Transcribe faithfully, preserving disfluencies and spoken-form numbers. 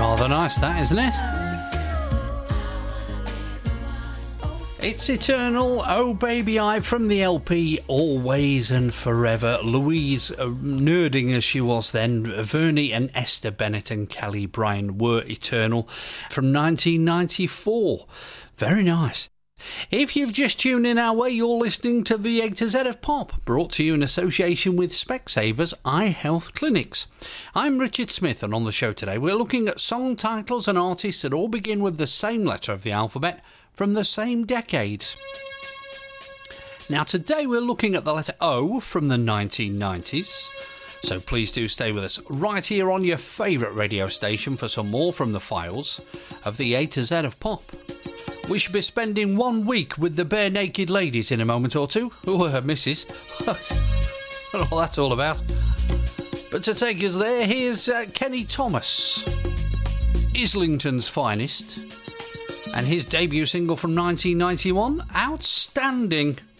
Rather nice, that, isn't it? It's Eternal, Oh Baby I, from the L P Always and Forever. Louise, uh, nerding as she was then, Vernie and Esther Bennett and Kelly Bryan were Eternal from nineteen ninety-four. Very nice. If you've just tuned in our way, you're listening to the A to Z of Pop, brought to you in association with Specsavers Eye Health Clinics. I'm Richard Smith, and on the show today we're looking at song titles and artists that all begin with the same letter of the alphabet from the same decades. Now today we're looking at the letter O from the nineteen nineties, so please do stay with us right here on your favourite radio station for some more from the files of the A to Z of Pop. We should be spending one week with the Bare Naked Ladies in a moment or two. Oh, her missus. I don't know what that's all about. But to take us there, here's uh, Kenny Thomas, Islington's Finest, and his debut single from nineteen ninety-one, Outstanding.